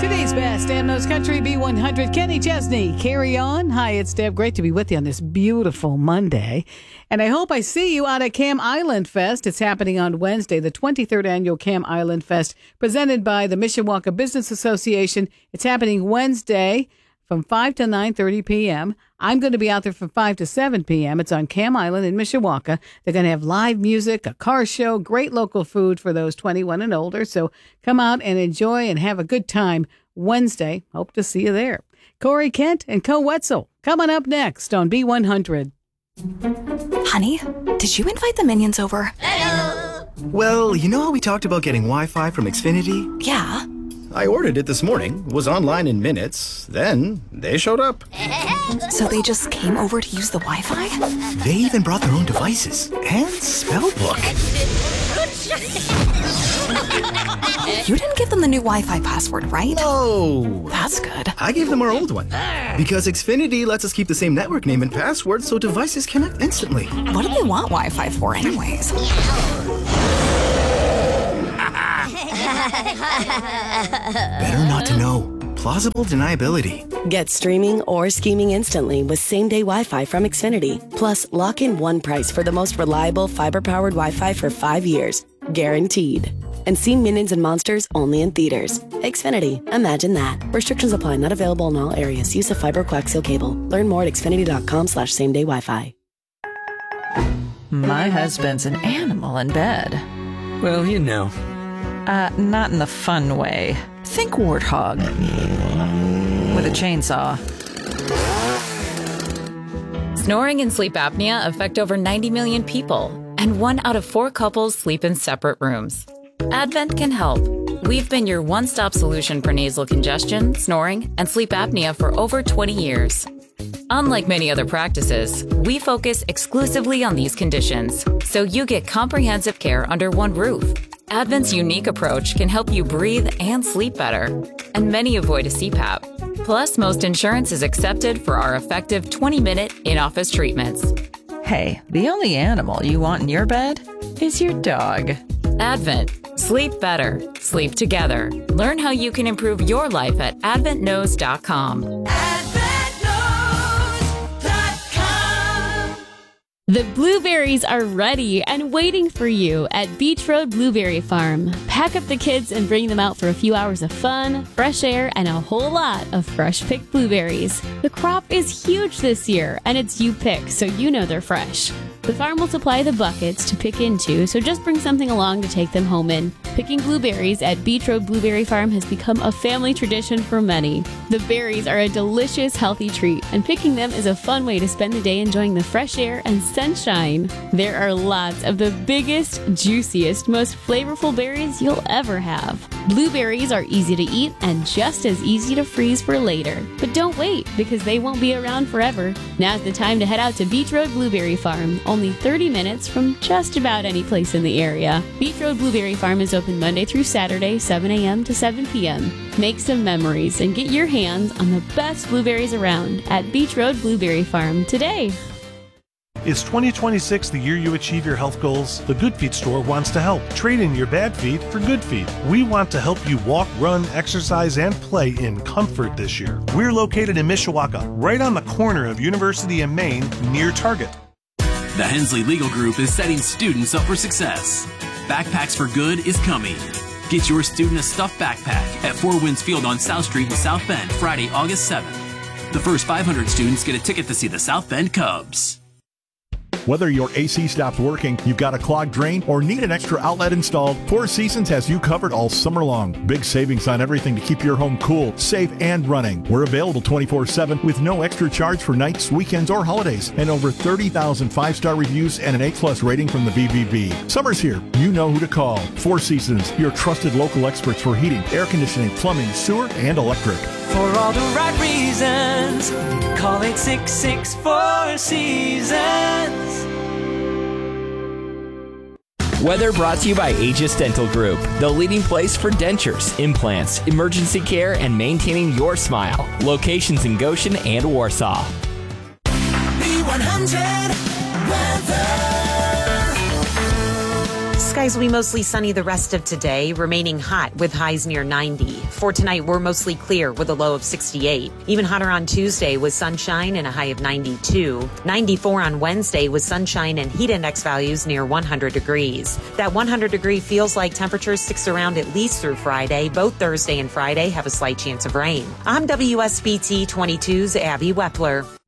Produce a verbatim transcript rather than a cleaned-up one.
Today's best and most country B one hundred, Kenny Chesney. Carry on. Hi, it's Deb. Great to be with you on this beautiful Monday. And I hope I see you out at Cam Island Fest. It's happening on Wednesday, the twenty-third annual Cam Island Fest, presented by the Mishawaka Business Association. It's happening Wednesday from five to nine thirty p.m. I'm going to be out there from five to seven p.m. It's on Cam Island in Mishawaka. They're going to have live music, a car show, great local food for those twenty-one and older. So come out and enjoy and have a good time Wednesday. Hope to see you there. Corey Kent and Co Wetzel coming up next on B one hundred. Honey, did you invite the minions over? Well, you know how we talked about getting Wi-Fi from Xfinity? Yeah. I ordered it this morning, was online in minutes, then they showed up. So they just came over to use the Wi-Fi? They even brought their own devices and spell book. You didn't give them the new Wi-Fi password, right? No. That's good. I gave them our old one. Because Xfinity lets us keep the same network name and password so devices connect instantly. What do they want Wi-Fi for anyways? Better not to know. Plausible deniability. Get streaming or scheming instantly with same-day Wi-Fi from Xfinity. Plus, lock in one price for the most reliable fiber-powered Wi-Fi for five years. Guaranteed. And see Minions and Monsters only in theaters. Xfinity. Imagine that. Restrictions apply. Not available in all areas. Use of fiber coaxial cable. Learn more at xfinity.com slash same-day Wi-Fi. My husband's an animal in bed. Well, you know. Uh, not in the fun way. Think warthog. With a chainsaw. Snoring and sleep apnea affect over ninety million people, and one out of four couples sleep in separate rooms. Advent can help. We've been your one-stop solution for nasal congestion, snoring, and sleep apnea for over twenty years. Unlike many other practices, we focus exclusively on these conditions, so you get comprehensive care under one roof. Advent's unique approach can help you breathe and sleep better, and many avoid a C PAP. Plus, most insurance is accepted for our effective twenty-minute in-office treatments. Hey, the only animal you want in your bed is your dog. Advent. Sleep better. Sleep together. Learn how you can improve your life at advent knows dot com. The blueberries are ready and waiting for you at Beach Road Blueberry Farm. Pack up the kids and bring them out for a few hours of fun, fresh air, and a whole lot of fresh-picked blueberries. The crop is huge this year, and it's you pick, so you know they're fresh. The farm will supply the buckets to pick into, so just bring something along to take them home in. Picking blueberries at Beach Road Blueberry Farm has become a family tradition for many. The berries are a delicious, healthy treat, and picking them is a fun way to spend the day enjoying the fresh air and sunshine. There are lots of the biggest, juiciest, most flavorful berries you'll ever have. Blueberries are easy to eat and just as easy to freeze for later. But don't wait, because they won't be around forever. Now's the time to head out to Beach Road Blueberry Farm, only thirty minutes from just about any place in the area. Beach Road Blueberry Farm is open Monday through Saturday, seven a.m. to seven p.m. Make some memories and get your hands on the best blueberries around at Beach Road Blueberry Farm today. Is twenty twenty-six the year you achieve your health goals? The Good Feet store wants to help. Trade in your bad feet for good feet. We want to help you walk, run, exercise, and play in comfort this year. We're located in Mishawaka, right on the corner of University and Main, near Target. The Hensley Legal Group is setting students up for success. Backpacks for Good is coming. Get your student a stuffed backpack at Four Winds Field on South Street in South Bend, Friday, August seventh. The first five hundred students get a ticket to see the South Bend Cubs. Whether your A C stops working, you've got a clogged drain, or need an extra outlet installed, Four Seasons has you covered all summer long. Big savings on everything to keep your home cool, safe, and running. We're available twenty-four seven with no extra charge for nights, weekends, or holidays, and over thirty thousand five-star reviews and an A plus rating from the B B B. Summer's here. You know who to call. Four Seasons, your trusted local experts for heating, air conditioning, plumbing, sewer, and electric. For all the right reasons, call eight six six, four seasons. Weather brought to you by Aegis Dental Group, the leading place for dentures, implants, emergency care, and maintaining your smile. Locations in Goshen and Warsaw. B one hundred weather. Skies will be mostly sunny the rest of today, remaining hot with highs near ninety. For tonight, we're mostly clear with a low of sixty-eight. Even hotter on Tuesday with sunshine and a high of ninety-two. ninety-four on Wednesday with sunshine and heat index values near one hundred degrees. That one hundred degree feels like temperature sticks around at least through Friday. Both Thursday and Friday have a slight chance of rain. I'm W S B T twenty-two's Abby Wepler.